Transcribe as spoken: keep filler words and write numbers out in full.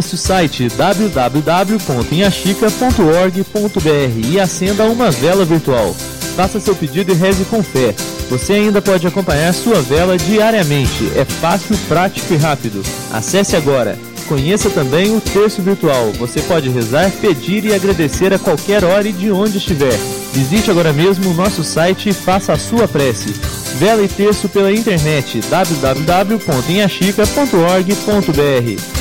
Acesse o site w w w ponto inhaxica ponto org ponto b r e acenda uma vela virtual. Faça seu pedido e reze com fé. Você ainda pode acompanhar sua vela diariamente. É fácil, prático e rápido. Acesse agora. Conheça também o terço virtual. Você pode rezar, pedir e agradecer a qualquer hora e de onde estiver. Visite agora mesmo o nosso site e faça a sua prece. Vela e terço pela internet w w w ponto inhaxica ponto org ponto b r.